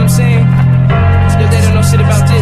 I'm saying? Still they don't know shit about this.